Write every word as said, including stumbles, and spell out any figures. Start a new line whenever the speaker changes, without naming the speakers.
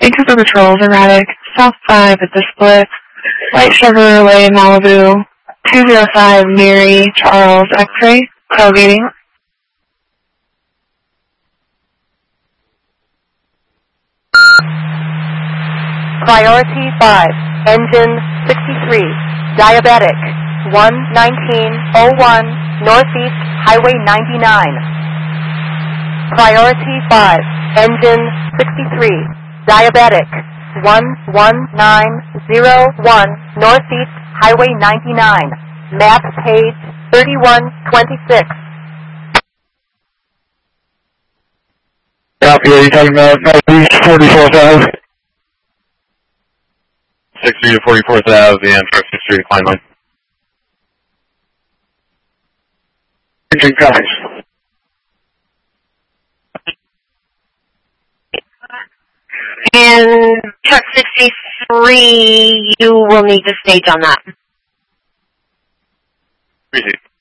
Vancouver Patrol, erratic, South five at the split, Light Chevrolet Malibu, two zero five Mary Charles X-ray, tailgating.
Priority five, engine sixty-three, diabetic, one nineteen oh one, Northeast Highway ninety-nine. Priority five, engine sixty-three, diabetic, one one nine oh one, Northeast Highway ninety-nine, map page thirty-one twenty-six.
Copy, are you talking about Northeast forty-four thousand? sixty to forty-four thousand, and truck sixty to climb line. Engine copies.
And truck sixty-three, you will need to stage on that.
Appreciate it.